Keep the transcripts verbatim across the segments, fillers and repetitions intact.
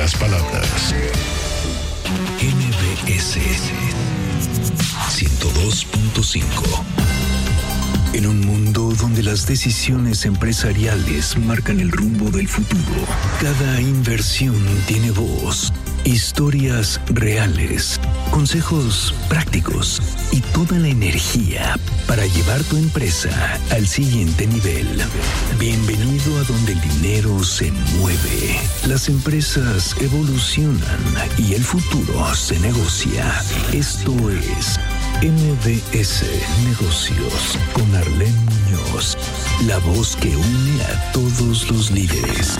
las palabras. M B S ciento dos punto cinco. En un mundo donde las decisiones empresariales marcan el rumbo del futuro, cada inversión tiene voz, historias reales, consejos prácticos y toda la energía para llevar tu empresa al siguiente nivel. Bienvenido a donde el dinero se mueve, las empresas evolucionan y el futuro se negocia. Esto es M B S Negocios con Arlene Muñoz, la voz que une a todos los líderes.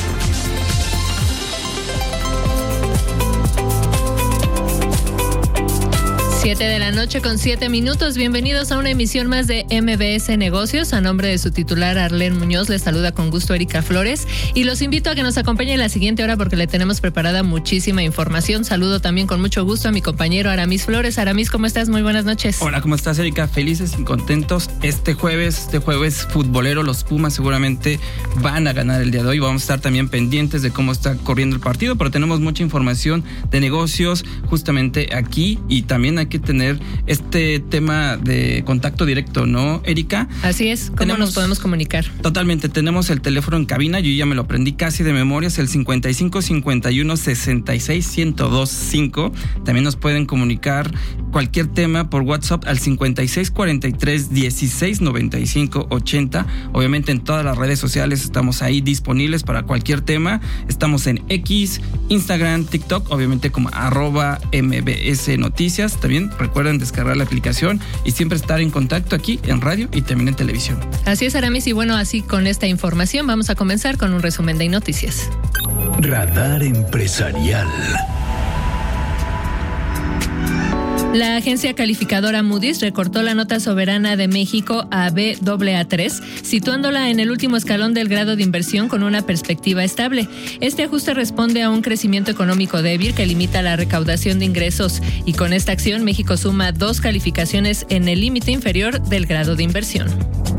Siete de la noche con siete minutos. Bienvenidos a una emisión más de M B S Negocios. A nombre de su titular Arlene Muñoz, les saluda con gusto Erika Flores y los invito a que nos acompañen en la siguiente hora porque le tenemos preparada muchísima información. Saludo también con mucho gusto a mi compañero Aramis Flores. Aramis, ¿cómo estás? Muy buenas noches. Hola, ¿cómo estás, Erika? Felices y contentos. Este jueves, este jueves futbolero, los Pumas seguramente van a ganar el día de hoy. Vamos a estar también pendientes de cómo está corriendo el partido, pero tenemos mucha información de negocios justamente aquí y también hay que tener este tema de contacto directo, ¿no, Erika? Así es, ¿cómo tenemos, nos podemos comunicar? Totalmente, tenemos el teléfono en cabina, yo ya me lo aprendí casi de memoria, es el cincuenta y cinco cincuenta y uno sesenta y seis ciento dos cinco. También nos pueden comunicar cualquier tema por WhatsApp al cincuenta y seis cuarenta y tres dieciséis noventa y cinco ochenta. Obviamente en todas las redes sociales estamos ahí disponibles para cualquier tema. Estamos en X, Instagram, TikTok, obviamente como arroba M B S Noticias. También recuerden descargar la aplicación y siempre estar en contacto aquí en radio y también en televisión. Así es, Aramis, y bueno, así con esta información vamos a comenzar con un resumen de noticias. Radar empresarial. La agencia calificadora Moody's recortó la nota soberana de México a B A A tres, situándola en el último escalón del grado de inversión con una perspectiva estable. Este ajuste responde a un crecimiento económico débil que limita la recaudación de ingresos y con esta acción México suma dos calificaciones en el límite inferior del grado de inversión.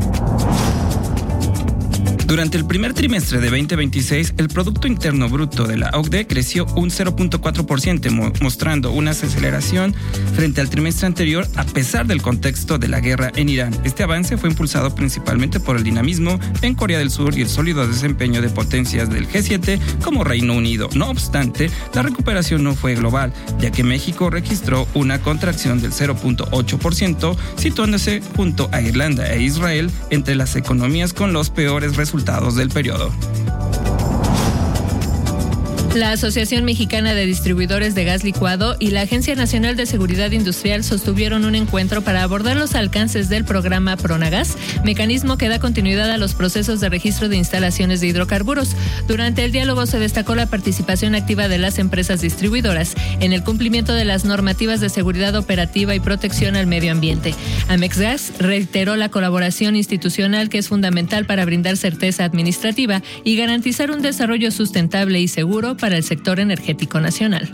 Durante el primer trimestre de veinte veintiséis, el Producto Interno Bruto de la O C D E creció un cero punto cuatro por ciento, mostrando una aceleración frente al trimestre anterior a pesar del contexto de la guerra en Irán. Este avance fue impulsado principalmente por el dinamismo en Corea del Sur y el sólido desempeño de potencias del G siete como Reino Unido. No obstante, la recuperación no fue global, ya que México registró una contracción del cero punto ocho por ciento, situándose junto a Irlanda e Israel entre las economías con los peores resultados del periodo. La Asociación Mexicana de Distribuidores de Gas Licuado y la Agencia Nacional de Seguridad Industrial sostuvieron un encuentro para abordar los alcances del programa Pronagas, mecanismo que da continuidad a los procesos de registro de instalaciones de hidrocarburos. Durante el diálogo se destacó la participación activa de las empresas distribuidoras en el cumplimiento de las normativas de seguridad operativa y protección al medio ambiente. Amexgas reiteró la colaboración institucional que es fundamental para brindar certeza administrativa y garantizar un desarrollo sustentable y seguro para el sector energético nacional.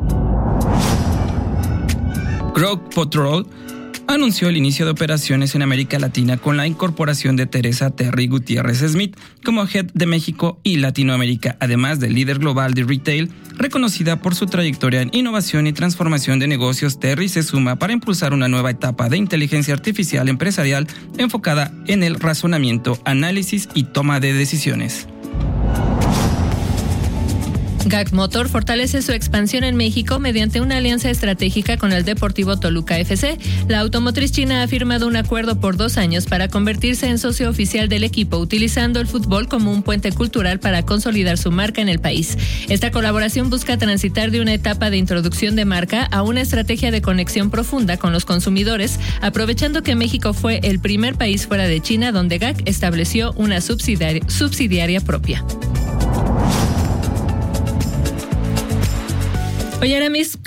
Growth Patrol anunció el inicio de operaciones en América Latina con la incorporación de Teresa Terry Gutiérrez Smith como Head de México y Latinoamérica, además del líder global de retail. Reconocida por su trayectoria en innovación y transformación de negocios, Terry se suma para impulsar una nueva etapa de inteligencia artificial empresarial enfocada en el razonamiento, análisis y toma de decisiones. G A C Motor fortalece su expansión en México mediante una alianza estratégica con el Deportivo Toluca F C. La automotriz china ha firmado un acuerdo por dos años para convertirse en socio oficial del equipo, utilizando el fútbol como un puente cultural para consolidar su marca en el país. Esta colaboración busca transitar de una etapa de introducción de marca a una estrategia de conexión profunda con los consumidores, aprovechando que México fue el primer país fuera de China donde G A C estableció una subsidiaria, subsidiaria propia. Oye, Aramis,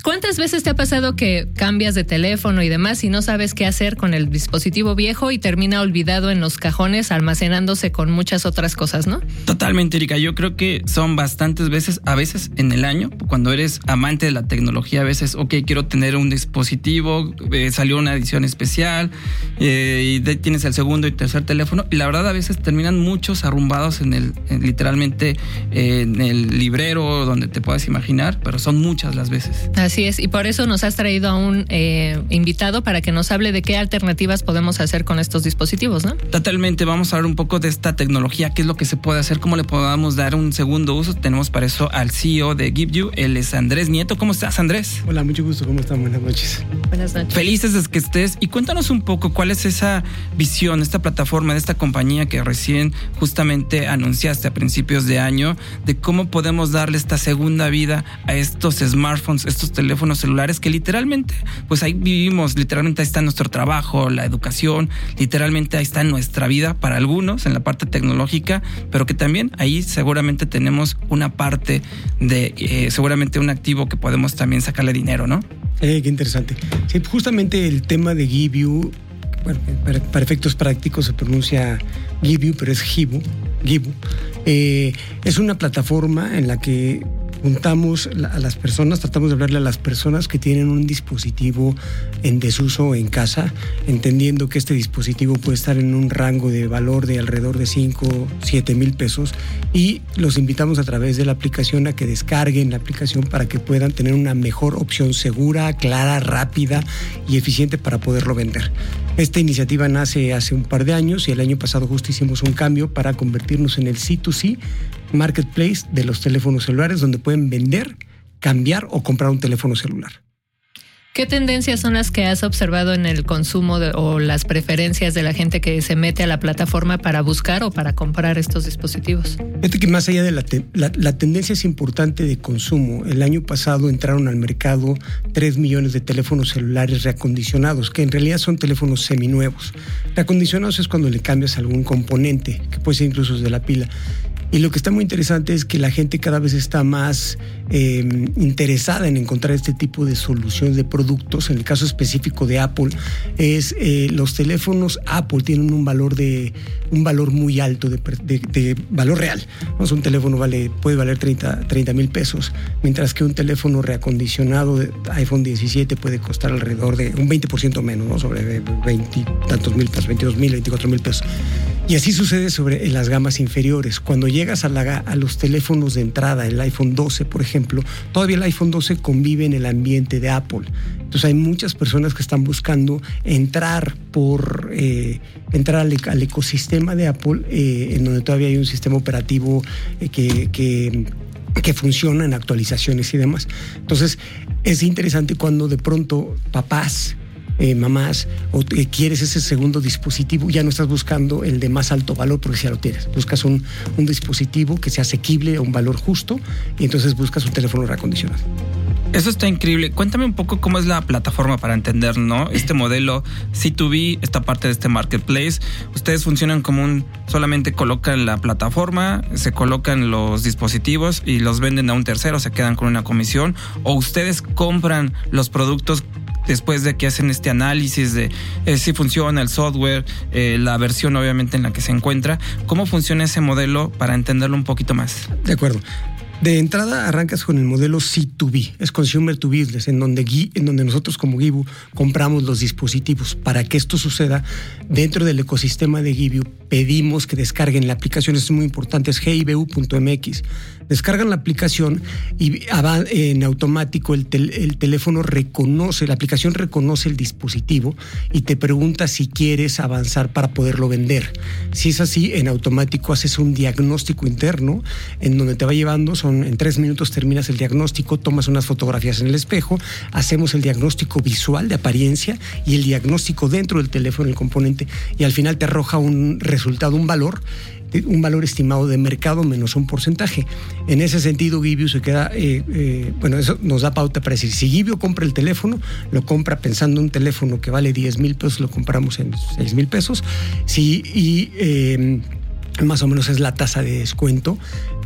¿Cuántas veces te ha pasado que cambias de teléfono y demás y no sabes qué hacer con el dispositivo viejo y termina olvidado en los cajones, almacenándose con muchas otras cosas, ¿no? Totalmente, Erika. Yo creo que son bastantes veces, a veces en el año, cuando eres amante de la tecnología, a veces, ok, quiero tener un dispositivo, eh, salió una edición especial, eh, y de, tienes el segundo y tercer teléfono, y la verdad a veces terminan muchos arrumbados en el, en, literalmente eh, en el librero, donde te puedas imaginar, pero son muchas las veces. Así es, y por eso nos has traído a un eh, invitado para que nos hable de qué alternativas podemos hacer con estos dispositivos, ¿no? Totalmente, vamos a hablar un poco de esta tecnología, qué es lo que se puede hacer, cómo le podamos dar un segundo uso. Tenemos para eso al C E O de GiveU, él es Andrés Nieto. ¿Cómo estás, Andrés? Hola, mucho gusto, ¿cómo están? Buenas noches. Buenas noches. Felices de que estés, y cuéntanos un poco cuál es esa visión, esta plataforma de esta compañía que recién justamente anunciaste a principios de año, de cómo podemos darle esta segunda vida a estos smartphones, estos teléfonos celulares que literalmente, pues ahí vivimos, literalmente ahí está nuestro trabajo, la educación, literalmente ahí está nuestra vida para algunos en la parte tecnológica, pero que también ahí seguramente tenemos una parte de, eh, seguramente un activo que podemos también sacarle dinero, ¿no? Eh, qué interesante. Sí, justamente el tema de GiveU, bueno, para, para efectos prácticos se pronuncia GiveU, pero es GiveU. GiveU. Eh, es una plataforma en la que juntamos a las personas, tratamos de hablarle a las personas que tienen un dispositivo en desuso en casa, entendiendo que este dispositivo puede estar en un rango de valor de alrededor de cinco, siete mil pesos, y los invitamos a través de la aplicación a que descarguen la aplicación para que puedan tener una mejor opción segura, clara, rápida y eficiente para poderlo vender. Esta iniciativa nace hace un par de años y el año pasado justo hicimos un cambio para convertirnos en el C dos C marketplace de los teléfonos celulares, donde pueden vender, cambiar o comprar un teléfono celular. ¿Qué tendencias son las que has observado en el consumo de, o las preferencias de la gente que se mete a la plataforma para buscar o para comprar estos dispositivos? Fíjate que más allá de la, te, la, la tendencia es importante de consumo. El año pasado entraron al mercado tres millones de teléfonos celulares reacondicionados, que en realidad son teléfonos seminuevos. Reacondicionados es cuando le cambias algún componente, que puede ser incluso de la pila. Y lo que está muy interesante es que la gente cada vez está más eh, interesada en encontrar este tipo de soluciones de productos. En el caso específico de Apple, es eh, los teléfonos Apple tienen un valor de un valor muy alto de, de, de valor real. O sea, un teléfono vale puede valer treinta mil pesos, mientras que un teléfono reacondicionado de iPhone diecisiete puede costar alrededor de un veinte por ciento menos, ¿no? Sobre veinte tantos mil pesos, veintidós mil, veinticuatro mil pesos. Y así sucede sobre en las gamas inferiores. Cuando llegas a, la, a los teléfonos de entrada, el iPhone doce, por ejemplo, todavía el iPhone doce convive en el ambiente de Apple. Entonces hay muchas personas que están buscando entrar por eh, entrar al, al ecosistema de Apple, eh, en donde todavía hay un sistema operativo eh, que, que que funciona en actualizaciones y demás. Entonces es interesante cuando de pronto papás, Eh, mamás, o eh, quieres ese segundo dispositivo, ya no estás buscando el de más alto valor porque ya lo tienes. Buscas un, un dispositivo que sea asequible a un valor justo, y entonces buscas un teléfono reacondicionado. Eso está increíble. Cuéntame un poco cómo es la plataforma para entender, ¿no? Este modelo C dos B, esta parte de este marketplace. Ustedes funcionan como un, solamente colocan la plataforma, se colocan los dispositivos y los venden a un tercero, se quedan con una comisión, o ustedes compran los productos después de que hacen este análisis de eh, si funciona el software, eh, la versión obviamente en la que se encuentra. ¿Cómo funciona ese modelo para entenderlo un poquito más? De acuerdo. De entrada arrancas con el modelo C dos B, es Consumer to Business, en donde, en donde nosotros como GiveU compramos los dispositivos. Para que esto suceda, dentro del ecosistema de GiveU pedimos que descarguen la aplicación, esto es muy importante, es givu punto m x. Descargan la aplicación y en automático el, tel, el teléfono reconoce, la aplicación reconoce el dispositivo y te pregunta si quieres avanzar para poderlo vender. Si es así, en automático haces un diagnóstico interno en donde te va llevando, son en tres minutos terminas el diagnóstico, tomas unas fotografías en el espejo, hacemos el diagnóstico visual de apariencia y el diagnóstico dentro del teléfono, el componente, y al final te arroja un resultado, un valor, un valor estimado de mercado menos un porcentaje. En ese sentido, GiveU se queda, eh, eh, bueno, eso nos da pauta para decir, si GiveU compra el teléfono, lo compra pensando en un teléfono que vale diez mil pesos, lo compramos en seis mil pesos. Si, y eh, más o menos es la tasa de descuento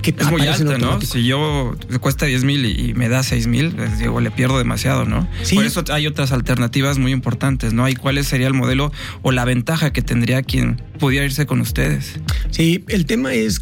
que es muy alta, ¿no? automático. Si yo cuesta diez mil y, y me da seis mil, pues, digo, le pierdo demasiado, ¿no? Sí. Por eso hay otras alternativas muy importantes, ¿no? ¿Y cuál sería el modelo o la ventaja que tendría quien pudiera irse con ustedes? Sí, el tema es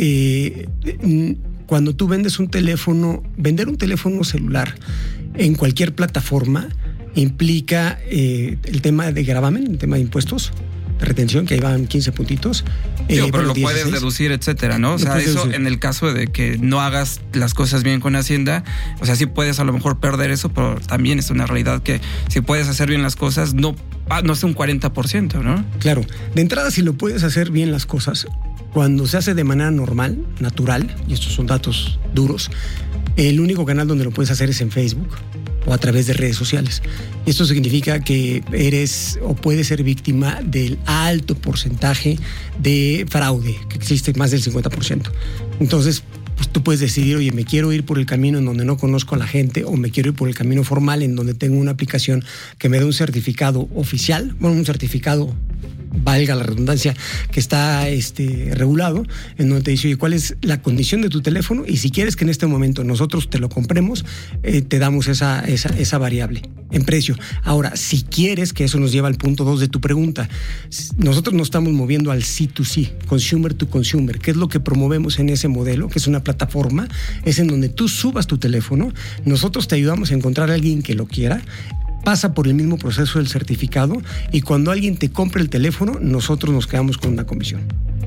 que eh, cuando tú vendes un teléfono, vender un teléfono celular en cualquier plataforma implica eh, el tema de gravamen, el tema de impuestos, de retención, que ahí van quince puntitos. Sí, eh, pero lo dieciséis. puedes deducir, etcétera, ¿no? O sea, eso deducir. En el caso de que no hagas las cosas bien con Hacienda, o sea, sí puedes a lo mejor perder eso, pero también es una realidad que si puedes hacer bien las cosas, no, no es un cuarenta por ciento, ¿no? Claro. De entrada, si lo puedes hacer bien las cosas, cuando se hace de manera normal, natural, y estos son datos duros, el único canal donde lo puedes hacer es en Facebook o a través de redes sociales. Esto significa que eres o puedes ser víctima del alto porcentaje de fraude, que existe más del cincuenta por ciento. Entonces, pues tú puedes decidir, oye, me quiero ir por el camino en donde no conozco a la gente, o me quiero ir por el camino formal en donde tengo una aplicación que me dé un certificado oficial, bueno, un certificado, valga la redundancia, que está este, regulado, en donde te dice, oye, ¿cuál es la condición de tu teléfono? Y si quieres que en este momento nosotros te lo compremos, eh, te damos esa, esa, esa variable en precio. Ahora, si quieres, que eso nos lleva al punto dos de tu pregunta, nosotros nos estamos moviendo al C dos C, Consumer to Consumer. ¿Qué es lo que promovemos en ese modelo? Que es una plataforma, es en donde tú subas tu teléfono, nosotros te ayudamos a encontrar a alguien que lo quiera, pasa por el mismo proceso del certificado, y cuando alguien te compre el teléfono, nosotros nos quedamos con una comisión,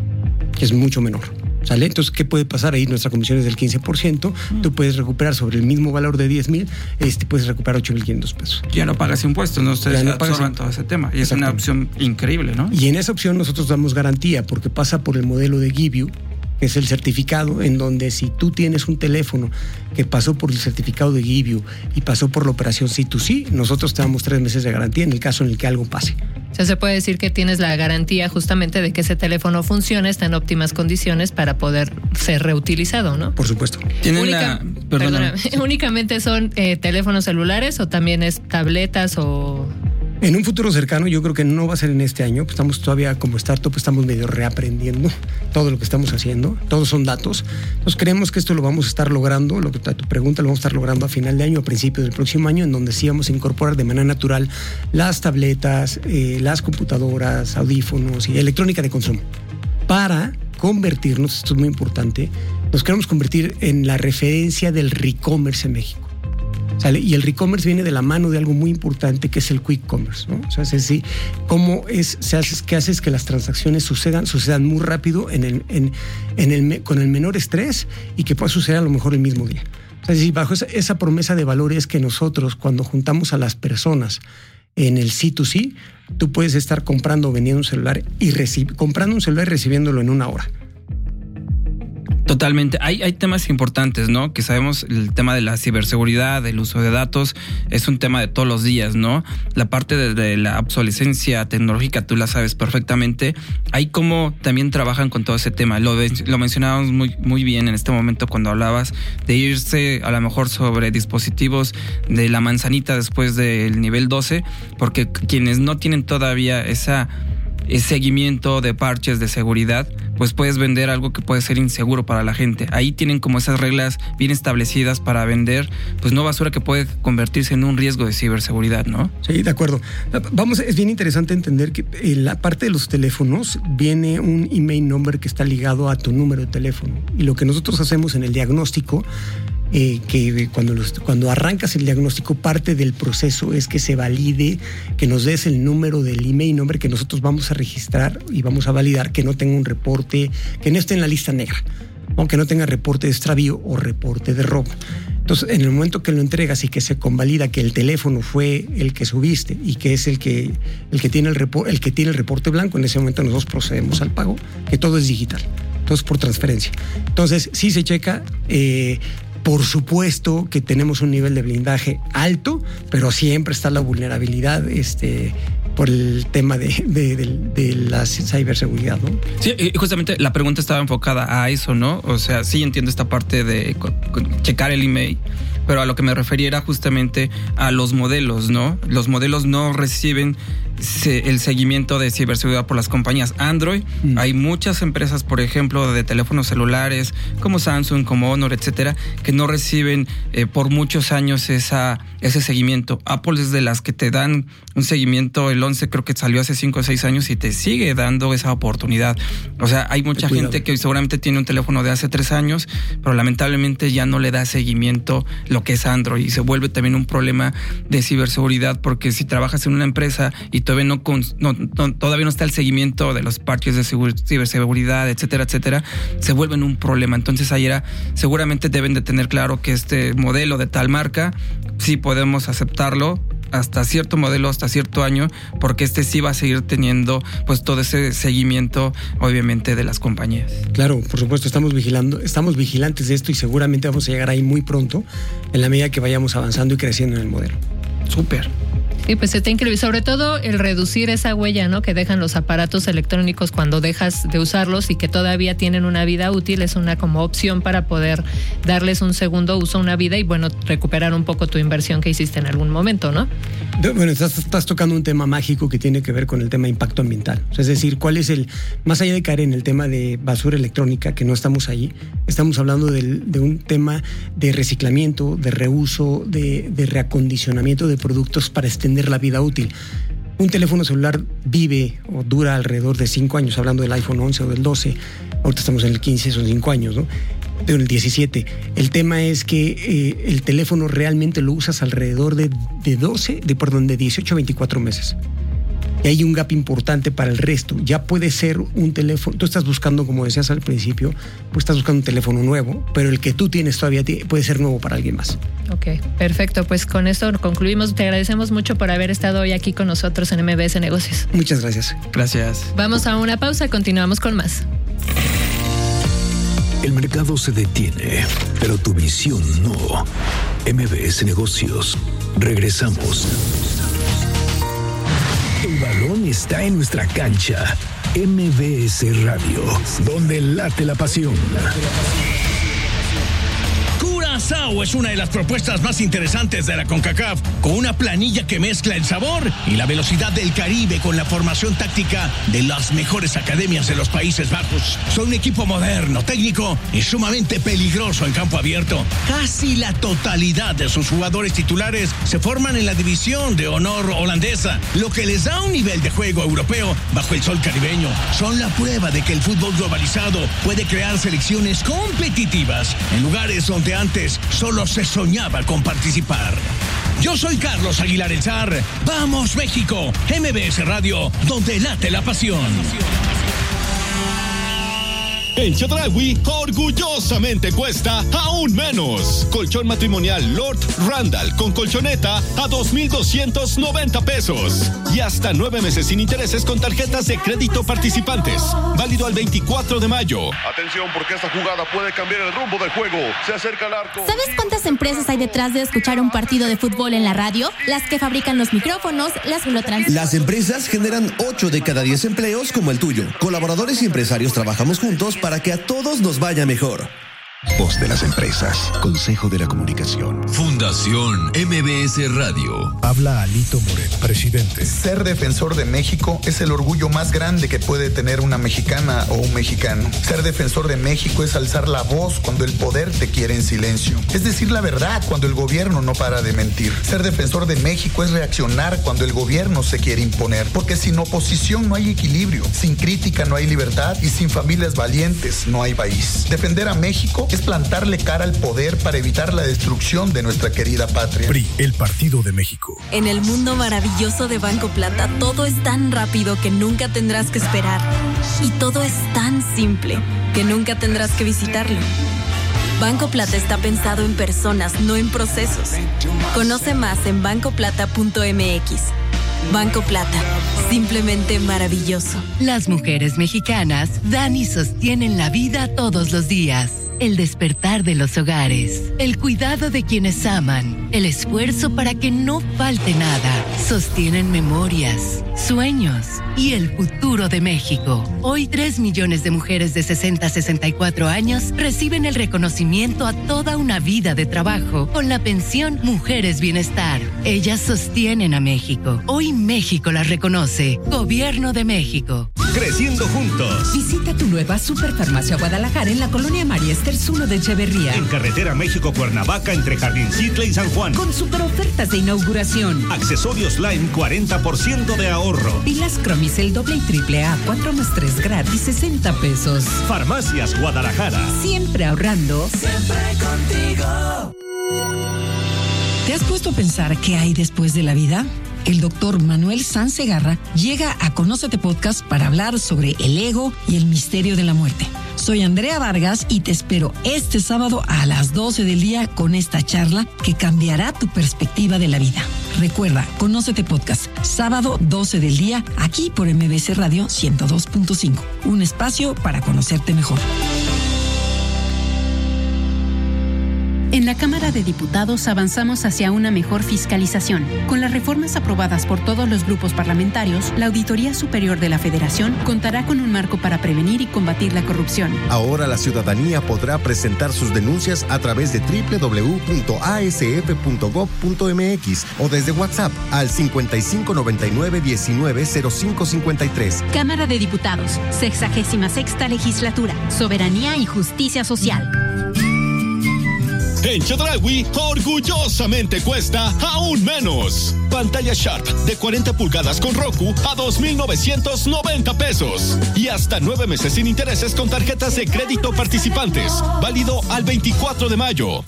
que es mucho menor. ¿Sale? Entonces, ¿qué puede pasar ahí? Nuestra comisión es del quince por ciento. Mm. Tú puedes recuperar sobre el mismo valor de diez mil, este, puedes recuperar ocho mil quinientos pesos. Ya no pagas impuestos, ¿no? Ustedes no absorban todo ese tema. Y es una opción increíble, ¿no? Y en esa opción nosotros damos garantía, porque pasa por el modelo de Give You, que es el certificado, en donde si tú tienes un teléfono que pasó por el certificado de Give You y pasó por la operación C dos C, nosotros te damos tres meses de garantía en el caso en el que algo pase. O sea, se puede decir que tienes la garantía justamente de que ese teléfono funcione, está en óptimas condiciones para poder ser reutilizado, ¿no? Por supuesto. ¿Tienen Única, la, perdona. Perdóname, ¿únicamente son eh, teléfonos celulares o también es tabletas o...? En un futuro cercano, yo creo que no va a ser en este año, pues estamos todavía como startup, estamos medio reaprendiendo todo lo que estamos haciendo, todos son datos. Entonces creemos que esto lo vamos a estar logrando, lo que tu pregunta lo vamos a estar logrando a final de año, a principios del próximo año, en donde sí vamos a incorporar de manera natural las tabletas, eh, las computadoras, audífonos y electrónica de consumo, para convertirnos, esto es muy importante, nos queremos convertir en la referencia del re-commerce en México. ¿Sale? Y el re-commerce viene de la mano de algo muy importante, que es el quick commerce, ¿no? O sea, es decir, cómo es, se hace, que haces que las transacciones sucedan, sucedan muy rápido en el, en, en el, con el menor estrés, y que pueda suceder a lo mejor el mismo día. O sea, es decir, bajo esa, esa promesa de valor es que nosotros, cuando juntamos a las personas en el C dos C, tú puedes estar comprando o vendiendo un celular y reci- comprando un celular y recibiéndolo en una hora. Totalmente. Hay, hay temas importantes, ¿no? Que sabemos, el tema de la ciberseguridad, el uso de datos, es un tema de todos los días, ¿no? La parte de, de la obsolescencia tecnológica, tú la sabes perfectamente. Hay cómo también trabajan con todo ese tema. Lo, lo mencionábamos muy, muy bien en este momento cuando hablabas de irse a lo mejor sobre dispositivos de la manzanita después del nivel doce, porque quienes no tienen todavía esa... ese seguimiento de parches de seguridad, pues puedes vender algo que puede ser inseguro para la gente. Ahí tienen como esas reglas bien establecidas para vender, pues no basura que puede convertirse en un riesgo de ciberseguridad, ¿no? Sí, de acuerdo. Vamos, es bien interesante entender que en la parte de los teléfonos viene un email number que está ligado a tu número de teléfono. Y lo que nosotros hacemos en el diagnóstico, Eh, que cuando, los, cuando arrancas el diagnóstico, parte del proceso es que se valide, que nos des el número del email number que nosotros vamos a registrar y vamos a validar que no tenga un reporte, que no esté en la lista negra, aunque no tenga reporte de extravío o reporte de robo. Entonces, en el momento que lo entregas y que se convalida que el teléfono fue el que subiste y que es el que, el que, tiene, el repor, el que tiene el reporte blanco, en ese momento nosotros procedemos al pago, que todo es digital, todo es por transferencia. Entonces, sí se checa. Eh, Por supuesto que tenemos un nivel de blindaje alto, pero siempre está la vulnerabilidad este, por el tema de, de, de, de la ciberseguridad, ¿no? Sí, justamente la pregunta estaba enfocada a eso, ¿no? O sea, sí entiendo esta parte de checar el email, pero a lo que me refería era justamente a los modelos, ¿no? Los modelos no reciben se, el seguimiento de ciberseguridad por las compañías Android. Mm. Hay muchas empresas, por ejemplo, de teléfonos celulares, como Samsung, como Honor, etcétera, que no reciben eh, por muchos años esa, ese seguimiento. Apple es de las que te dan un seguimiento, el once creo que salió hace cinco o seis años y te sigue dando esa oportunidad. O sea, hay mucha gente que seguramente tiene un teléfono de hace tres años, pero lamentablemente ya no le da seguimiento lo que es Android y se vuelve también un problema de ciberseguridad, porque si trabajas en una empresa y todavía no, no, no, todavía no está el seguimiento de los parches de ciberseguridad, etcétera, etcétera, se vuelven un problema. Entonces ahí era, seguramente deben de tener claro que este modelo de tal marca sí podemos aceptarlo hasta cierto modelo, hasta cierto año, porque este sí va a seguir teniendo pues todo ese seguimiento, obviamente, de las compañías. Claro, por supuesto, estamos vigilando, estamos vigilantes de esto y seguramente vamos a llegar ahí muy pronto, en la medida que vayamos avanzando y creciendo en el modelo. Súper. Sí, pues está increíble, sobre todo el reducir esa huella, ¿no?, que dejan los aparatos electrónicos cuando dejas de usarlos y que todavía tienen una vida útil, es una como opción para poder darles un segundo uso, una vida y bueno, recuperar un poco tu inversión que hiciste en algún momento, ¿no? Bueno, estás, estás tocando un tema mágico que tiene que ver con el tema de impacto ambiental. O sea, es decir, cuál es el, más allá de caer en el tema de basura electrónica, que no estamos ahí, estamos hablando del, de un tema de reciclamiento, de reuso, de, de reacondicionamiento de productos para extender la vida útil. Un teléfono celular vive o dura alrededor de cinco años, hablando del iPhone once o del doce, ahorita estamos en el quince, son cinco años, ¿no? Pero el diecisiete. El tema es que eh, el teléfono realmente lo usas alrededor de, de doce, de, perdón, de dieciocho a veinticuatro meses. Y hay un gap importante para el resto. Ya puede ser un teléfono, tú estás buscando, como decías al principio, pues estás buscando un teléfono nuevo, pero el que tú tienes todavía puede ser nuevo para alguien más. Ok, perfecto. Pues con esto concluimos. Te agradecemos mucho por haber estado hoy aquí con nosotros en M B S Negocios. Muchas gracias. Gracias. Vamos a una pausa, continuamos con más. El mercado se detiene, pero tu visión no. M B S Negocios. Regresamos. El balón está en nuestra cancha. M B S Radio, donde late la pasión. Curazao es una de las propuestas más interesantes de la CONCACAF, con una planilla que mezcla el sabor y la velocidad del Caribe con la formación táctica de las mejores academias de los Países Bajos. Son un equipo moderno, técnico y sumamente peligroso en campo abierto. Casi la totalidad de sus jugadores titulares se forman en la división de honor holandesa, lo que les da un nivel de juego europeo bajo el sol caribeño. Son la prueba de que el fútbol globalizado puede crear selecciones competitivas en lugares donde antes solo se soñaba con participar. Yo soy Carlos Aguilar El Zar. ¡Vamos, México! M B S Radio, donde late la pasión. En Chedraui, orgullosamente cuesta aún menos. Colchón matrimonial Lord Randall con colchoneta a dos mil doscientos noventa pesos. Y hasta nueve meses sin intereses con tarjetas de crédito participantes. Válido al veinticuatro de mayo. Atención, porque esta jugada puede cambiar el rumbo del juego. Se acerca el arco. ¿Sabes cuántas empresas hay detrás de escuchar un partido de fútbol en la radio? Las que fabrican los micrófonos, las que lo transmiten. Las empresas generan ocho de cada diez empleos como el tuyo. Colaboradores y empresarios trabajamos juntos para para que a todos nos vaya mejor. Voz de las empresas. Consejo de la Comunicación. Fundación M B S Radio. Habla Alito Moreno, presidente. Ser defensor de México es el orgullo más grande que puede tener una mexicana o un mexicano. Ser defensor de México es alzar la voz cuando el poder te quiere en silencio. Es decir la verdad cuando el gobierno no para de mentir. Ser defensor de México es reaccionar cuando el gobierno se quiere imponer. Porque sin oposición no hay equilibrio, sin crítica no hay libertad y sin familias valientes no hay país. Defender a México es plantarle cara al poder para evitar la destrucción de nuestra querida patria. P R I, el Partido de México. En el mundo maravilloso de Banco Plata, todo es tan rápido que nunca tendrás que esperar. Y todo es tan simple que nunca tendrás que visitarlo. Banco Plata está pensado en personas, no en procesos. Conoce más en banco plata punto m x. Banco Plata, simplemente maravilloso. Las mujeres mexicanas dan y sostienen la vida todos los días. el despertar de los hogares, el cuidado de quienes aman, el esfuerzo para que no falte nada, sostienen memorias, sueños y el futuro de México. Hoy tres millones de mujeres de sesenta a sesenta y cuatro años reciben el reconocimiento a toda una vida de trabajo con la pensión Mujeres Bienestar. Ellas sostienen a México. Hoy México las reconoce. Gobierno de México. Creciendo juntos. Visita tu nueva Superfarmacia Guadalajara en la colonia María Esterzuno de Echeverría. En carretera México-Cuernavaca entre Jardincitle y San Juan. Con super ofertas de inauguración. Accesorios Lime cuarenta por ciento de ahorro. Pilas Cromicel doble y triple A cuatro más tres gratis sesenta pesos. Farmacias Guadalajara. Siempre ahorrando. Siempre contigo. ¿Te has puesto a pensar qué hay después de la vida? El doctor Manuel Sanz Segarra llega a Conócete Podcast para hablar sobre el ego y el misterio de la muerte. Soy Andrea Vargas y te espero este sábado a las doce del día con esta charla que cambiará tu perspectiva de la vida. Recuerda, Conócete Podcast, sábado doce del día, aquí por M B S Radio ciento dos punto cinco. Un espacio para conocerte mejor. En la Cámara de Diputados avanzamos hacia una mejor fiscalización. Con las reformas aprobadas por todos los grupos parlamentarios, la Auditoría Superior de la Federación contará con un marco para prevenir y combatir la corrupción. Ahora la ciudadanía podrá presentar sus denuncias a través de doble u doble u doble u punto a s f punto gob punto m x o desde WhatsApp al cincuenta y cinco noventa y nueve diecinueve cero cinco cincuenta y tres. Cámara de Diputados, sexagésima sexta legislatura, soberanía y justicia social. En Chedraui, orgullosamente cuesta aún menos. Pantalla Sharp de cuarenta pulgadas con Roku a dos mil novecientos noventa pesos. Y hasta nueve meses sin intereses con tarjetas de crédito participantes. Válido al veinticuatro de mayo.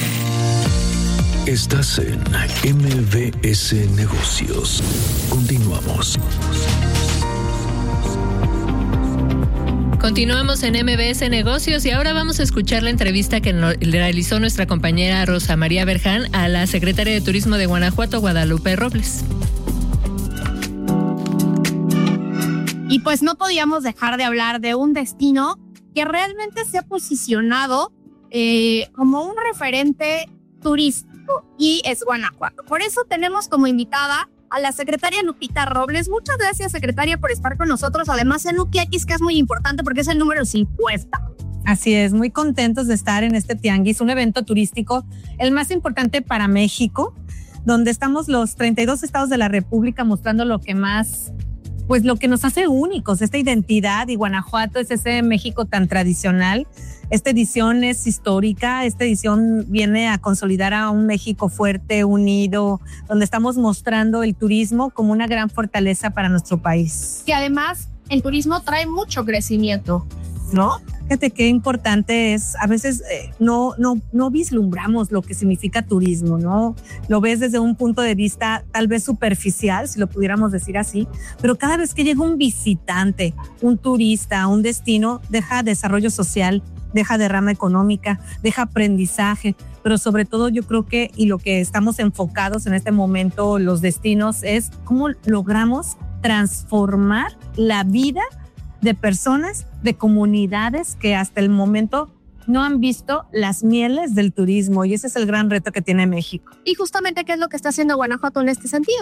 Estás en M B S Negocios. Continuamos. Continuamos en M B S Negocios y ahora vamos a escuchar la entrevista que realizó nuestra compañera Rosa María Berján a la secretaria de Turismo de Guanajuato, Guadalupe Robles. Y pues no podíamos dejar de hablar de un destino que realmente se ha posicionado eh, como un referente turístico y es Guanajuato. Por eso tenemos como invitada a la secretaria Lupita Robles. Muchas gracias, secretaria, por estar con nosotros. Además, en U Q X, que es muy importante porque es el número cincuenta. Así es, muy contentos de estar en este tianguis, un evento turístico, el más importante para México, donde estamos los treinta y dos estados de la República mostrando lo que más, pues lo que nos hace únicos, esta identidad, y Guanajuato es ese México tan tradicional. Esta edición es histórica, esta edición viene a consolidar a un México fuerte, unido, donde estamos mostrando el turismo como una gran fortaleza para nuestro país. Que además el turismo trae mucho crecimiento, ¿no? Fíjate qué importante es, a veces eh, no, no, no vislumbramos lo que significa turismo, ¿no? Lo ves desde un punto de vista tal vez superficial, si lo pudiéramos decir así, pero cada vez que llega un visitante, un turista, un destino, deja desarrollo social, deja derrama económica, deja aprendizaje, pero sobre todo yo creo que, y lo que estamos enfocados en este momento, los destinos, es cómo logramos transformar la vida de personas, de comunidades que hasta el momento no han visto las mieles del turismo, y ese es el gran reto que tiene México. Y justamente, ¿qué es lo que está haciendo Guanajuato en este sentido?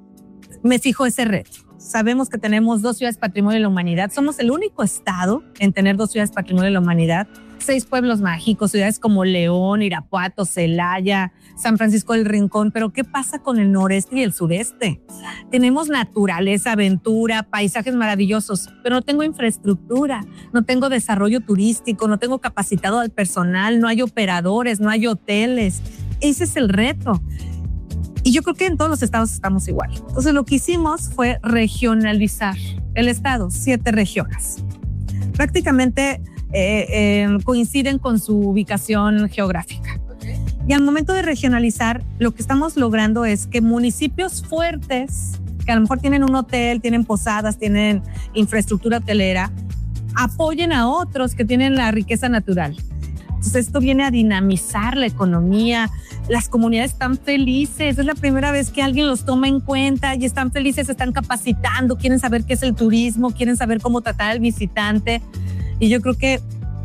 Me fijo ese reto. Sabemos que tenemos dos ciudades patrimonio de la humanidad. Somos el único estado en tener dos ciudades patrimonio de la humanidad. Seis pueblos mágicos, ciudades como León, Irapuato, Celaya, San Francisco del Rincón. Pero ¿qué pasa con el noreste y el sureste? Tenemos naturaleza, aventura, paisajes maravillosos, pero no tengo infraestructura, no tengo desarrollo turístico, no tengo capacitado al personal, no hay operadores, no hay hoteles. Ese es el reto. Y yo creo que en todos los estados estamos igual. Entonces lo que hicimos fue regionalizar el estado, siete regiones. Prácticamente eh, eh, coinciden con su ubicación geográfica. Y al momento de regionalizar, lo que estamos logrando es que municipios fuertes, que a lo mejor tienen un hotel, tienen posadas, tienen infraestructura hotelera, apoyen a otros que tienen la riqueza natural. Entonces esto viene a dinamizar la economía. Las comunidades están felices, es la primera vez que alguien los toma en cuenta y están felices, se están capacitando, quieren saber qué es el turismo, quieren saber cómo tratar al visitante. Y yo creo que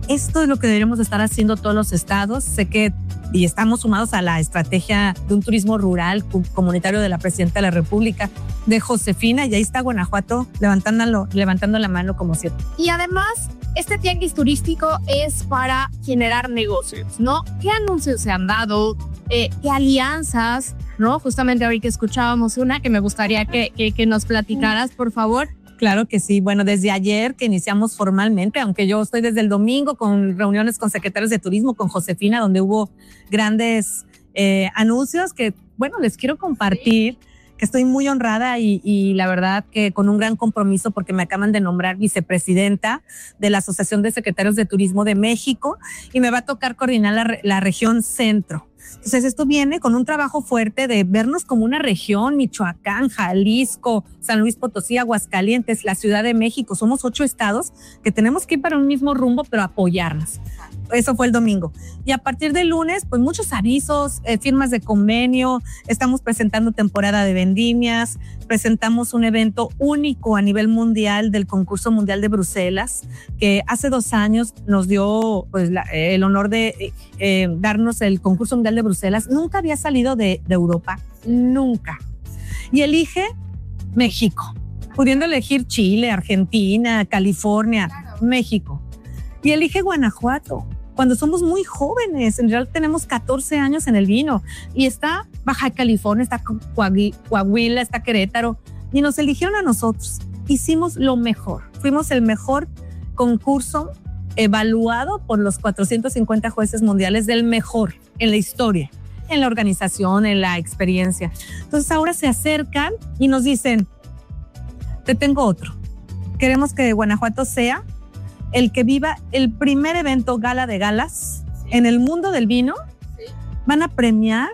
esto es lo que deberíamos estar haciendo todos los estados. Sé que y estamos sumados a la estrategia de un turismo rural comunitario de la Presidenta de la República, de Josefina, y ahí está Guanajuato levantándolo, levantando la mano como siempre. Y además, este tianguis turístico es para generar negocios, ¿no? ¿Qué anuncios se han dado? Eh, ¿Qué alianzas? ¿No? Justamente ahorita escuchábamos una que me gustaría que, que, que nos platicaras, por favor. Claro que sí. Bueno, desde ayer que iniciamos formalmente, aunque yo estoy desde el domingo con reuniones con secretarios de turismo, con Josefina, donde hubo grandes eh, anuncios que, bueno, les quiero compartir, que estoy muy honrada y, y la verdad que con un gran compromiso porque me acaban de nombrar vicepresidenta de la Asociación de Secretarios de Turismo de México y me va a tocar coordinar la, la región centro. Entonces esto viene con un trabajo fuerte de vernos como una región, Michoacán, Jalisco, San Luis Potosí, Aguascalientes, la Ciudad de México. Somos ocho estados que tenemos que ir para un mismo rumbo, pero apoyarnos. Eso fue el domingo. Y a partir del lunes, pues muchos avisos, eh, firmas de convenio, estamos presentando temporada de vendimias, presentamos un evento único a nivel mundial del concurso mundial de Bruselas, que hace dos años nos dio pues, la, el honor de eh, darnos el concurso mundial de Bruselas. Nunca había salido de, de Europa, nunca. Y elige México, pudiendo elegir Chile, Argentina, California, México. Y elige Guanajuato, cuando somos muy jóvenes, en realidad tenemos catorce años en el vino, y está Baja California, está Coahuila, está Querétaro, y nos eligieron a nosotros. Hicimos lo mejor, fuimos el mejor concurso evaluado por los cuatrocientos cincuenta jueces mundiales del mejor en la historia, en la organización, en la experiencia. Entonces ahora se acercan y nos dicen, te tengo otro, queremos que Guanajuato sea el que viva el primer evento gala de galas en el mundo del vino. Van a premiar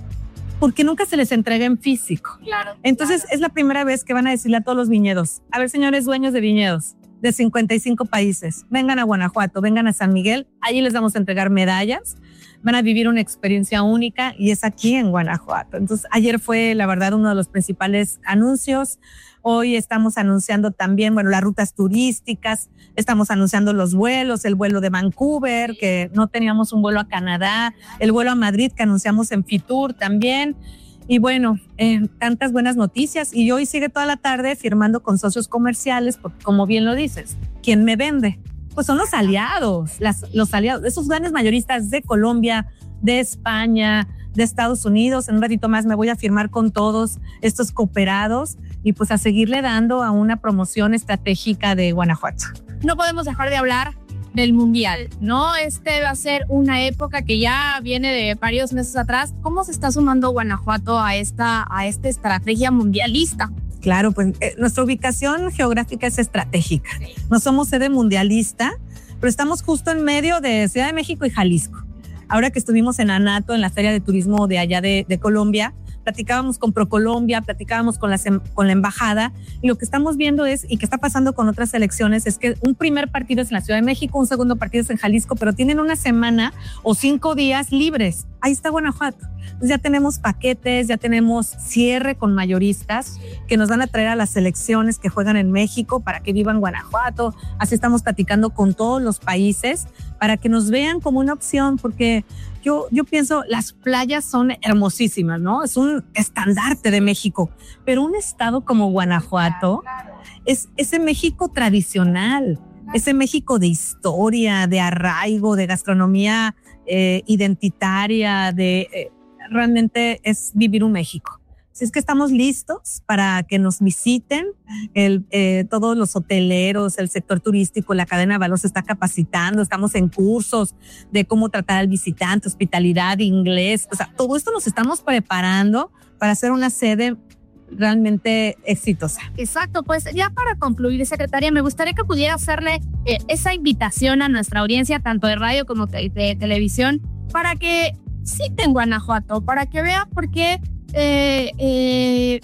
porque nunca se les entrega en físico. Claro, Entonces claro. es la primera vez que van a decirle a todos los viñedos, a ver, señores dueños de viñedos de cincuenta y cinco países, vengan a Guanajuato, vengan a San Miguel, allí les vamos a entregar medallas, van a vivir una experiencia única y es aquí en Guanajuato. Entonces ayer fue la verdad uno de los principales anuncios. Hoy estamos anunciando también, bueno, las rutas turísticas, estamos anunciando los vuelos, el vuelo de Vancouver, que no teníamos un vuelo a Canadá, el vuelo a Madrid que anunciamos en Fitur también. Y bueno, eh, tantas buenas noticias. Y hoy sigue toda la tarde firmando con socios comerciales, porque como bien lo dices, ¿quién me vende? Pues son los aliados, las, los aliados, esos grandes mayoristas de Colombia, de España, de Estados Unidos. En un ratito más me voy a firmar con todos estos cooperados y pues a seguirle dando a una promoción estratégica de Guanajuato. No podemos dejar de hablar del Mundial, ¿no? Este va a ser una época que ya viene de varios meses atrás. ¿Cómo se está sumando Guanajuato a esta, a esta estrategia mundialista? Claro, pues eh, nuestra ubicación geográfica es estratégica. No somos sede mundialista, pero estamos justo en medio de Ciudad de México y Jalisco. Ahora que estuvimos en Anato, en la Feria de Turismo de allá de, de Colombia, platicábamos con ProColombia, platicábamos con la, con la embajada, y lo que estamos viendo es, y que está pasando con otras elecciones, es que un primer partido es en la Ciudad de México, un segundo partido es en Jalisco, pero tienen una semana o cinco días libres. Ahí está Guanajuato. Entonces ya tenemos paquetes, ya tenemos cierre con mayoristas que nos van a traer a las selecciones que juegan en México para que vivan Guanajuato. Así estamos platicando con todos los países para que nos vean como una opción, porque yo, yo pienso, las playas son hermosísimas, ¿no? Es un estandarte de México, pero un estado como Guanajuato es ese México tradicional, ese México de historia, de arraigo, de gastronomía eh, identitaria, de eh, realmente es vivir un México. Así es que estamos listos para que nos visiten. El, eh, todos los hoteleros, el sector turístico, la cadena de valor se está capacitando. Estamos en cursos de cómo tratar al visitante, hospitalidad, inglés. O sea, todo esto nos estamos preparando para hacer una sede realmente exitosa. Exacto, pues ya para concluir, secretaria, me gustaría que pudiera hacerle eh, esa invitación a nuestra audiencia, tanto de radio como de, de televisión, para que citen Guanajuato, para que vea por qué eh, eh,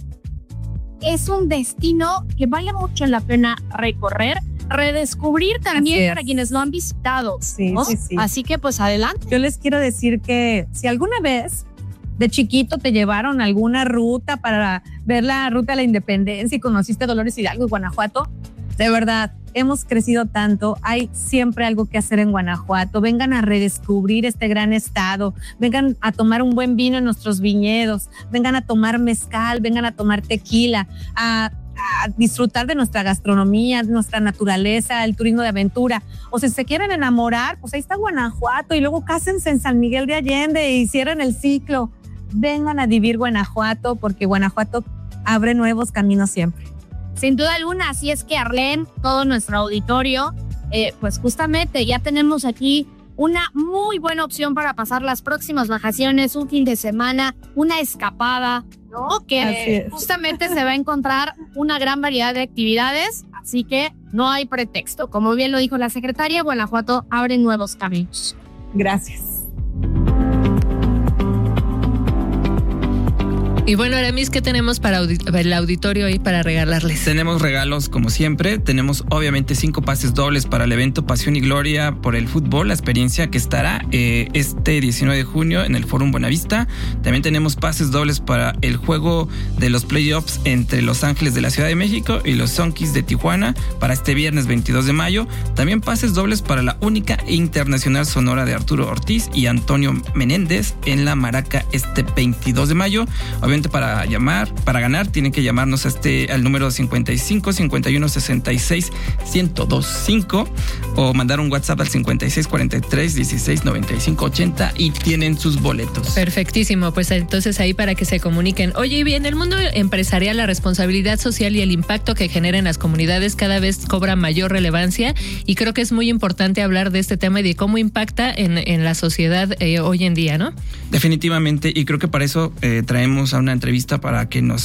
es un destino que vale mucho la pena recorrer, redescubrir también para quienes lo han visitado. Sí, ¿no? sí, sí. Así que pues adelante. Yo les quiero decir que si alguna vez de chiquito te llevaron a alguna ruta para ver la ruta de la Independencia y conociste Dolores Hidalgo y Guanajuato, de verdad, hemos crecido tanto, hay siempre algo que hacer en Guanajuato. Vengan a redescubrir este gran estado, vengan a tomar un buen vino en nuestros viñedos, vengan a tomar mezcal, vengan a tomar tequila, a a disfrutar de nuestra gastronomía, nuestra naturaleza, el turismo de aventura. O si se quieren enamorar, pues ahí está Guanajuato, y luego cásense en San Miguel de Allende y cierren el ciclo. Vengan a vivir Guanajuato, porque Guanajuato abre nuevos caminos siempre. Sin duda alguna, así es que Arlene, todo nuestro auditorio, eh, pues justamente ya tenemos aquí una muy buena opción para pasar las próximas vacaciones, un fin de semana, una escapada, ¿no? Que justamente se va a encontrar una gran variedad de actividades, así que no hay pretexto. Como bien lo dijo la secretaria, Guanajuato abre nuevos caminos. Gracias. Y bueno, Aramis, ¿qué tenemos para audi- el auditorio ahí para regalarles? Tenemos regalos como siempre. Tenemos obviamente cinco pases dobles para el evento Pasión y Gloria por el fútbol, la experiencia que estará eh, este diecinueve de junio en el Fórum Buenavista. También tenemos pases dobles para el juego de los playoffs entre Los Ángeles de la Ciudad de México y los Zonkis de Tijuana para este viernes veintidós de mayo. También pases dobles para la única internacional sonora de Arturo Ortiz y Antonio Menéndez en la Maraca este veintidós de mayo. Obviamente para llamar, para ganar, tienen que llamarnos a este, al número cincuenta y cinco, cincuenta y uno, sesenta y seis, ciento veinticinco o mandar un WhatsApp al cincuenta y seis, cuarenta y tres, dieciséis, noventa y cinco, ochenta y tienen sus boletos. Perfectísimo, pues entonces ahí para que se comuniquen. Oye, y en el mundo empresarial la responsabilidad social y el impacto que genera en las comunidades cada vez cobra mayor relevancia, y creo que es muy importante hablar de este tema y de cómo impacta en, en la sociedad eh, hoy en día, ¿no? Definitivamente, y creo que para eso eh, traemos a una entrevista para que nos